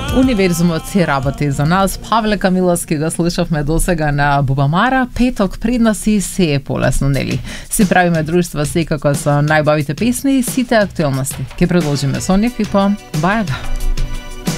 Универзумот си работи за нас. Павле Камиловски го слушавме досега на Бубамара. Петок пред нас и се е полесно, нели? Си правиме друштва секако со најбавите песни и сите актуелности. Ке продолжиме со нив и по бајага.